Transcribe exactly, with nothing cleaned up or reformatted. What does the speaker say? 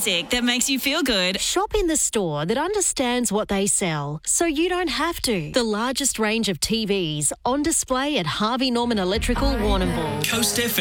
music that makes you feel good. Shop in the store that understands what they sell, so you don't have to. The largest range of T Vs on display at Harvey Norman Electrical Warrnambool. Coast F M.